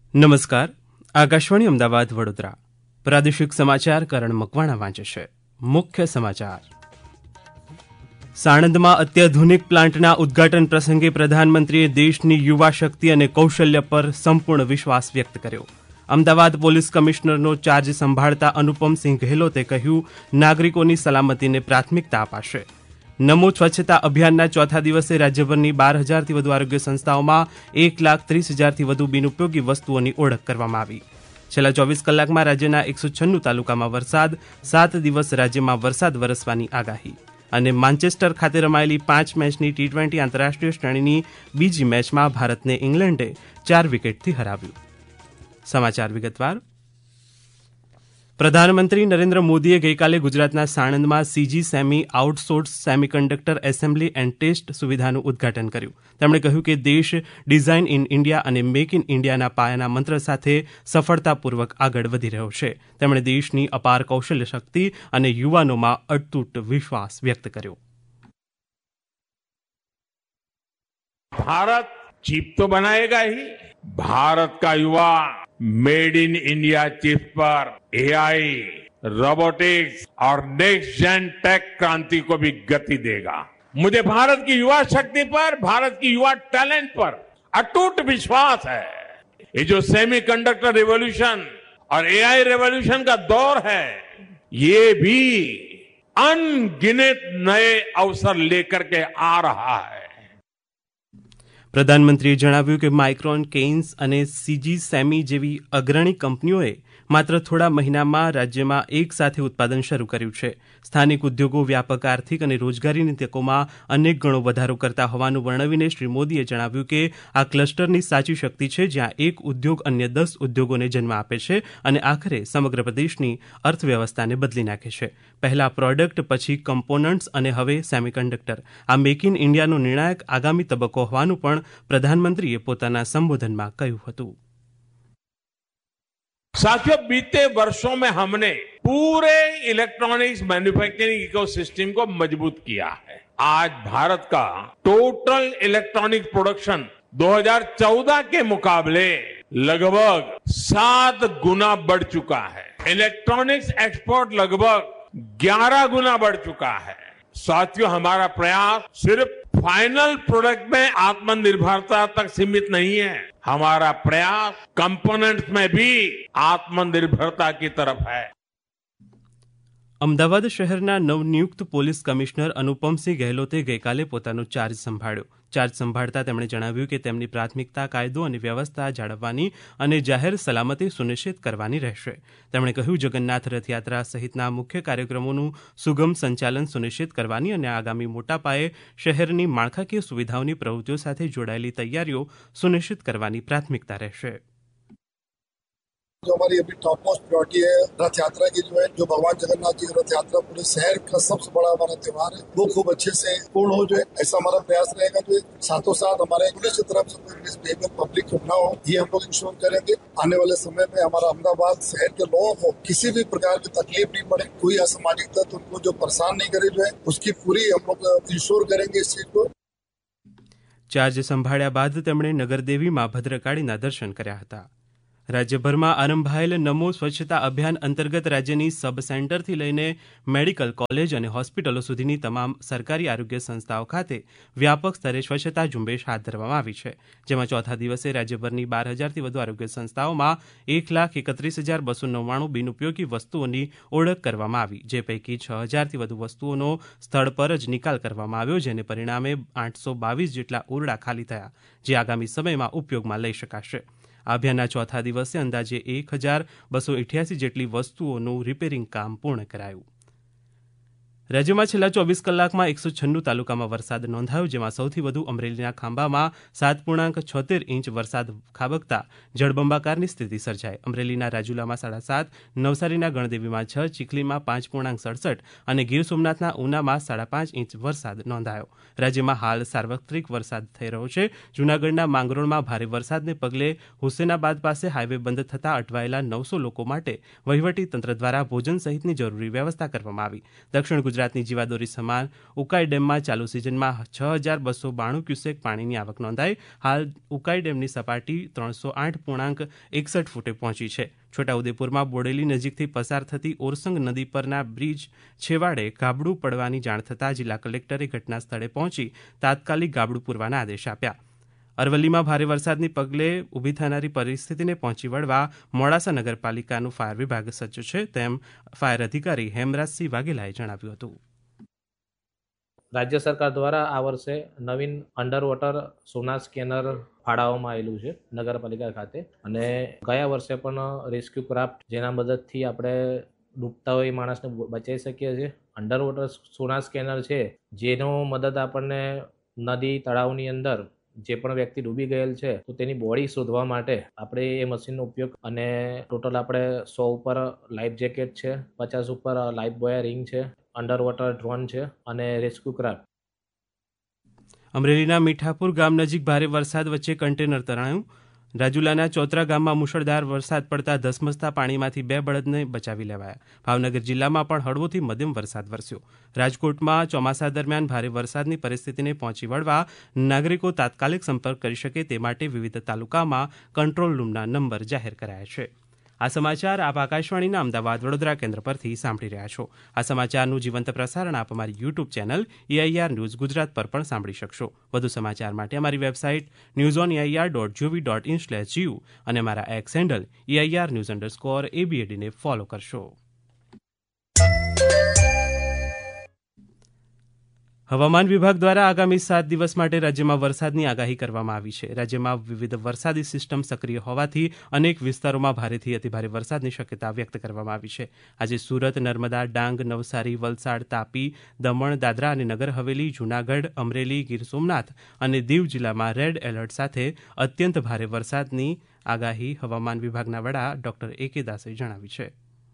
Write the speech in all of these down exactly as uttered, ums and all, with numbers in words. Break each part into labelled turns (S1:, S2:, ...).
S1: નમસ્કાર. આકાશવાણી અમદાવાદ વડોદરા. પ્રાદેશિક સમાચાર કરણ મકવાણા વાંચે છે. મુખ્ય સમાચાર. સાણંદમાં અત્યાધુનિક પ્લાન્ટના ઉદ્ઘાટન પ્રસંગે પ્રધાનમંત્રીએ દેશની યુવા શક્તિ અને કૌશલ્ય પર સંપૂર્ણ વિશ્વાસ વ્યક્ત કર્યો. અમદાવાદ પોલીસ કમિશનરનો ચાર્જ સંભાળતા અનુપમસિંહ ગેહલોતે કહ્યું, નાગરિકોની સલામતીને પ્રાથમિકતા અપાશે. નમો સ્વચ્છતા અભિયાનના ચોથા દિવસે રાજ્યભરની બાર હજારથી વધુ આરોગ્ય સંસ્થાઓમાં એક લાખ ત્રીસ હજારથી વધુ બિનઉપયોગી વસ્તુઓની ઓળખ કરવામાં આવી. છેલ્લા ચોવીસ કલાકમાં રાજ્યના એકસો છન્નું તાલુકામાં વરસાદ, સાત દિવસ રાજ્યમાં વરસાદ વરસવાની આગાહી. અને માન્ચેસ્ટર ખાતે રમાયેલી પાંચ મેચની ટી ટ્વેન્ટી આંતરરાષ્ટ્રીય શ્રેણીની બીજી મેચમાં ભારતને ઇંગ્લેન્ડે ચાર વિકેટથી હરાવ્યું. સમાચાર વિગતવાર. પ્રધાનમંત્રી નરેન્દ્ર મોદીએ ગઈકાલે ગુજરાતના સાણંદમાં CG semi outsource semiconductor assembly and test સુવિધાનું ઉદ્ઘાટન કર્યું. તેમણે કહ્યું કે દેશ ડિઝાઇન ઇન ઇન્ડિયા અને મેક ઇન ઇન્ડિયાના પાયાના મંત્ર સાથે સફળતાપૂર્વક આગળ વધી રહ્યો છે. તેમણે દેશની અપાર કૌશલ્ય શક્તિ અને યુવાનોમાં અતૂટ વિશ્વાસ વ્યક્ત કર્યો.
S2: भारत चिप तो बनाएगा ही, भारत का युवा मेड इन इंडिया चिप पर एआई, रोबोटिक्स और नेक्स्ट जेन टेक क्रांति को भी गति देगा. मुझे भारत की युवा शक्ति पर, भारत की युवा टैलेंट पर अटूट विश्वास है. ये जो सेमीकंडक्टर रिवॉल्यूशन और एआई रिवॉल्यूशन का दौर है, ये भी अनगिनत नए अवसर लेकर के आ रहा है.
S1: પ્રધાનમંત્રીએ જણાવ્યું કે માઇક્રોન, કેઇન્સ અને સીજી સેમી જેવી અગ્રણી કંપનીઓએ માત્ર થોડા મહિનામાં રાજ્યમાં એક સાથે ઉત્પાદન શરૂ કર્યું છે. સ્થાનિક ઉદ્યોગો વ્યાપક આર્થિક અને રોજગારીની તકોમાં અનેક ગણો વધારો કરતા હોવાનું વર્ણવીને શ્રી મોદીએ જણાવ્યું કે આ ક્લસ્ટરની સાચી શક્તિ છે, જ્યાં એક ઉદ્યોગ અન્ય દસ ઉદ્યોગોને જન્મ આપે છે અને આખરે સમગ્ર પ્રદેશની અર્થવ્યવસ્થાને બદલી નાખે છે. પહેલા પ્રોડક્ટ, પછી કમ્પોનન્ટ્સ અને હવે સેમિકન્ડક્ટર. આ મેક ઇન ઇન્ડિયાનો નિર્ણાયક આગામી તબક્કો હોવાનું પણ પ્રધાનમંત્રીએ પોતાના સંબોધનમાં કહ્યું હતું.
S2: साथियों, बीते वर्षों में हमने पूरे इलेक्ट्रॉनिक्स मैन्युफैक्चरिंग इकोसिस्टम को मजबूत किया है. आज भारत का टोटल इलेक्ट्रॉनिक प्रोडक्शन दो हज़ार चौदह के मुकाबले लगभग सात गुना बढ़ चुका है. इलेक्ट्रॉनिक्स एक्सपोर्ट लगभग ग्यारह गुना बढ़ चुका है. साथियों, हमारा प्रयास सिर्फ फाइनल प्रोडक्ट में आत्मनिर्भरता तक सीमित नहीं है. हमारा प्रयास कंपोनेंट्स में भी आत्मनिर्भरता की तरफ है.
S1: અમદાવાદ શહેરના નવનિયુક્ત પોલીસ કમિશનર અનુપમસિંહ ગેહલોતે ગઈકાલે પોતાનો ચાર્જ સંભાળ્યો. ચાર્જ સંભાળતા તેમણે જણાવ્યું કે તેમની પ્રાથમિકતા કાયદો અને વ્યવસ્થા જાળવવાની અને જાહેર સલામતી સુનિશ્ચિત કરવાની રહેશે. તેમણે કહ્યું, જગન્નાથ રથયાત્રા સહિતના મુખ્ય કાર્યક્રમોનું સુગમ સંચાલન સુનિશ્ચિત કરવાની અને આગામી મોટા પાયે શહેરની માળખાકીય સુવિધાઓની પ્રવૃત્તિઓ સાથે જોડાયેલી તૈયારીઓ સુનિશ્ચિત કરવાની પ્રાથમિકતા રહેશે.
S3: जो हमारी अभी टॉप मोस्ट प्रायोरिटी है रथ यात्रा की, जो है जो भगवान जगन्नाथ जी की रथ यात्रा पूरे शहर का सबसे बड़ा हमारा त्योहार है, वो खूब अच्छे से पूर्ण हो जाए, ऐसा हमारा प्रयास रहेगा. तो साथों साथ हमारे पुलिस की तरफ से कोई मिसबिहेवियर पब्लिक को ना हो, ये हम लोग इंश्योर करेंगे. आने वाले समय में हमारा अहमदाबाद शहर के लोगों को किसी भी प्रकार की तकलीफ नहीं पड़े, कोई असामाजिक तत्व उनको जो परेशान नहीं करे, जो है उसकी पूरी हम लोग इंश्योर करेंगे इस चीज को.
S1: ચાર્જ સંભાળ્યા બાદ તેમણે નગરદેવીમાં ભદ્રકાળીના દર્શન કર્યા હતા. રાજ્યભરમાં આરંભાયેલ નમો સ્વચ્છતા અભિયાન અંતર્ગત રાજ્યની સબ સેન્ટરથી લઈને મેડિકલ કોલેજ અને હોસ્પિટલો સુધીની તમામ સરકારી આરોગ્ય સંસ્થાઓ ખાતે વ્યાપક સ્તરે સ્વચ્છતા ઝુંબેશ હાથ ધરવામાં આવી છે. જેમાં ચોથા દિવસે રાજ્યભરની બાર હજારથી વધુ આરોગ્ય સંસ્થાઓમાં એક લાખ એકત્રીસ હજાર બસો નવ્વાણું બિનઉપયોગી વસ્તુઓની ઓળખ કરવામાં આવી, જે પૈકી છ હજારથી વધુ વસ્તુઓનો સ્થળ પર જ નિકાલ કરવામાં આવ્યો, જેને પરિણામે આઠસો બાવીસ જેટલા ઓરડા ખાલી થયા, જે આગામી સમયમાં ઉપયોગમાં લઈ શકાશે. આ અભિયાનના ચોથા દિવસે અંદાજે એક હજાર બસો અઠ્યાસી જેટલી વસ્તુઓનું રિપેરિંગ કામ પૂર્ણ કરાયું. રાજ્યમાં છેલ્લા ચોવીસ કલાકમાં એકસો છન્નું તાલુકામાં વરસાદ નોંધાયો, જેમાં સૌથી વધુ અમરેલીના ખાંભામાં સાત પૂર્ણાંક છોતેર ઇંચ વરસાદ ખાબકતા જળબંબાકારની સ્થિતિ સર્જાઈ. અમરેલીના રાજુલામાં સાડા સાત, નવસારીના ગણદેવીમાં છ, ચીખલીમાં પાંચ પૂર્ણાંક સડસઠ અને ગીર સોમનાથના ઉનામાં સાડા પાંચ ઇંચ વરસાદ નોંધાયો. રાજ્યમાં હાલ સાર્વત્રિક વરસાદ થઈ રહ્યો છે. જૂનાગઢના માંગરોળમાં ભારે વરસાદને પગલે હુસેનાબાદ પાસે હાઈવે બંધ થતાં અટવાયેલા નવસો લોકો માટે વહીવટી તંત્ર દ્વારા ભોજન સહિતની જરૂરી વ્યવસ્થા કરવામાં આવી. દક્ષિણ ગુજરાત ગુજરાતની જીવાદોરી સમાન ઉકાઈ ડેમમાં ચાલુ સિઝનમાં છ હજાર બસો બાણું ક્યુસેક પાણીની આવક નોંધાઈ. હાલ ઉકાઈ ડેમની સપાટી ત્રણસો આઠ પૂર્ણાંક એકસઠ ફૂટે પહોંચી છે. છોટાઉદેપુરમાં બોડેલી નજીકથી પસાર થતી ઓરસંગ નદી પરના બ્રિજ છેવાડે ગાબડું પડવાની જાણ થતાં જિલ્લા કલેક્ટરે ઘટના સ્થળે પહોંચી તાત્કાલિક ગાબડું પૂરવાના આદેશ આપ્યા. અરવલ્લીમાં ભારે વરસાદની પગલે ઊભી થનારી પરિસ્થિતિને પહોંચી વળવા મોડાસા નગરપાલિકાનું ફાયર વિભાગ સજ્જ છે, તેમ ફાયર અધિકારી હેમરાજસિંહ વાઘેલાએ જણાવ્યું હતું.
S4: રાજ્ય સરકાર દ્વારા આ વર્ષે નવીન અંડર વોટર સોનાર સ્કેનર ફાળવવામાં આવેલું છે નગરપાલિકા ખાતે, અને ગયા વર્ષે પણ રેસ્ક્યુ ક્રાફ્ટ જેના મદદથી આપણે ડૂબતા હોય માણસને બચાવી શકીએ છીએ. અંડર વોટર સોનાર સ્કેનર છે જેનો મદદ આપણને નદી તળાવની અંદર જે પણ વ્યક્તિ ડૂબી ગયેલ છે તો તેની બોડી શોધવા માટે આપણે એ મશીનનો ઉપયોગ, અને ટોટલ આપણે સો ઉપર લાઈફ જેકેટ છે, પચાસ ઉપર લાઈફ બોય રિંગ છે, અંડર વોટર ડ્રોન છે અને રેસ્ક્યુ ક્રાફ્ટ.
S1: અમરેલીના મીઠાપુર ગામ નજીક ભારે વરસાદ વચ્ચે કન્ટેનર તણાયું. રાજુલાના ચોતરા ગામમાં મુશળધાર વરસાદ પડતા ધસમસતા પાણીમાંથી બે બળદને બચાવી લેવાયા. ભાવનગર જિલ્લામાં પણ હળવોથી મધ્યમ વરસાદ વરસ્યો. રાજકોટમાં ચોમાસા દરમિયાન ભારે વરસાદની પરિસ્થિતિને પહોંચી વળવા નાગરિકો તાત્કાલિક સંપર્ક કરી શકે તે માટે વિવિધ તાલુકામાં કંટ્રોલ રૂમના નંબર જાહેર કરાયા છે. આ સમાચાર આપ આકાશવાણીના અમદાવાદ વડોદરા કેન્દ્ર પરથી સાંભળી રહ્યા છો. આ સમાચારનું જીવંત પ્રસારણ આપ અમારી YouTube channel AIR news Gujarat પર પણ સાંભળી શકશો. વધુ સમાચાર માટે અમારી website news on AIR dot GOV dot in slash GU અને અમારા x handle AIR news underscore એબીએડીને follow કરશો. હવામાન વિભાગ દ્વારા આગામી સાત દિવસ માટે રાજ્યમાં વરસાદની આગાહી કરવામાં આવી છે. રાજ્યમાં વિવિધ વરસાદી સિસ્ટમ સક્રિય હોવાથી અનેક વિસ્તારોમાં ભારેથી અતિભારે વરસાદની શક્યતા વ્યક્ત કરવામાં આવી છે. આજે સુરત, નર્મદા, ડાંગ, નવસારી, વલસાડ, તાપી, દમણ, દાદરા અને નગર હવેલી, જૂનાગઢ, અમરેલી, ગીર સોમનાથ અને દીવ જિલ્લામાં રેડ એલર્ટ સાથે અત્યંત ભારે વરસાદની આગાહી હવામાન વિભાગના વડા ડોક્ટર એ કે દાસે જણાવી છે.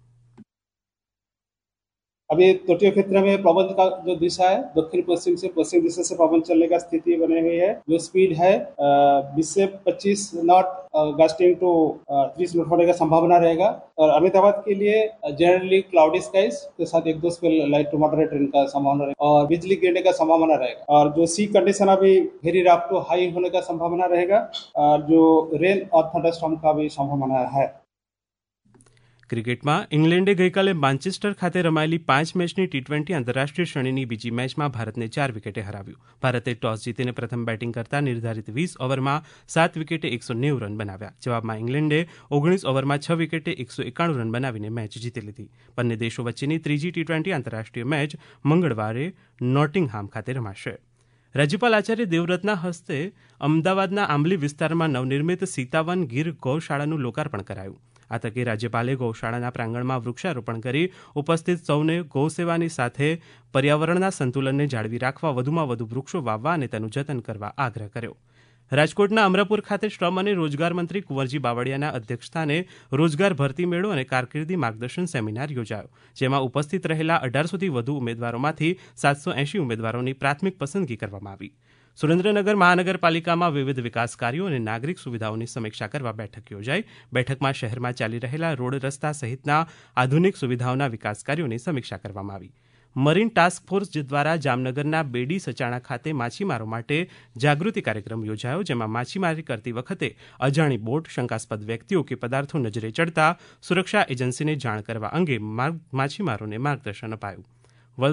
S5: अभी तटीय क्षेत्र में पवन का जो दिशा है दक्षिण पश्चिम से पश्चिम दिशा से पवन चलने का स्थिति बनी हुई है. जो स्पीड है बीस से पच्चीस नॉट गस्टिंग टू तीस नॉट होने का संभावना रहेगा. और अहमदाबाद के लिए जनरली क्लाउडी स्काइज के साथ एक दो spell light to moderate rain का संभावना रहेगा और बिजली गिरने का संभावना रहेगा. और जो सी कंडीशन अभी वेरी रफ टू हाई होने का संभावना रहेगा. और जो रेन और थंडरस्टॉर्म का भी संभावना है.
S1: ક્રિકેટમાં ઇંગ્લેન્ડે ગઈકાલે માન્ચેસ્ટર ખાતે રમાયેલી પાંચ મેચની ટી ટ્વેન્ટી આંતરરાષ્ટ્રીય શ્રેણીની બીજી મેચમાં ભારતને ચાર વિકેટે હરાવ્યું. ભારતે ટોસ જીતીને પ્રથમ બેટિંગ કરતા નિર્ધારિત વીસ ઓવરમાં સાત વિકેટે એકસો નેવું રન બનાવ્યા. જવાબમાં ઇંગ્લેન્ડે ઓગણીસ ઓવરમાં છ વિકેટે એકસો એકાણું રન બનાવીને મેચ જીતી લીધી. બંને દેશો વચ્ચેની ત્રીજી ટી ટ્વેન્ટી આંતરરાષ્ટ્રીય મેચ મંગળવારે નોટિંગહામ ખાતે રમાશે. રાજ્યપાલ આચાર્ય દેવવ્રતના હસ્તે અમદાવાદના આંબલી વિસ્તારમાં નવનિર્મિત સીતાવન ગીર ગૌશાળાનું લોકાર્પણ કરાયું. આ તકે રાજ્યપાલે ગૌશાળાના પ્રાંગણમાં વૃક્ષારોપણ કરી ઉપસ્થિત સૌને ગૌસેવાની સાથે પર્યાવરણના સંતુલનને જાળવી રાખવા વધુમાં વધુ વૃક્ષો વાવવા અને તેનું જતન કરવા આગ્રહ કર્યો. રાજકોટના અમરાપુર ખાતે શ્રમ અને રોજગાર મંત્રી કુંવરજી બાવળિયાના અધ્યક્ષસ્થાને રોજગાર ભરતી મેળો અને કારકિર્દી માર્ગદર્શન સેમિનાર યોજાયો, જેમાં ઉપસ્થિત રહેલા અઢારસોથી વધુ ઉમેદવારોમાંથી સાતસો એંશી ઉમેદવારોની પ્રાથમિક પસંદગી કરવામાં આવી. સુરેન્દ્રનગર મહાનગરપાલિકામાં વિવિધ વિકાસ કાર્યો અને નાગરિક સુવિધાઓની સમીક્ષા કરવા બેઠક યોજાઈ. બેઠકમાં શહેરમાં ચાલી રહેલા રોડ રસ્તા સહિતના આધુનિક સુવિધાઓના વિકાસ કાર્યોની સમીક્ષા કરવામાં આવી. મરીન ટાસ્ક ફોર્સ દ્વારા જામનગરના બેડી સચાણા ખાતે માછીમારો માટે જાગૃતિ કાર્યક્રમ યોજાયો, જેમાં માછીમારી કરતી વખતે અજાણી બોટ, શંકાસ્પદ વ્યક્તિઓ કે પદાર્થો નજરે ચડતા સુરક્ષા એજન્સીને જાણ કરવા અંગે માછીમારોને માર્ગદર્શન અપાયું.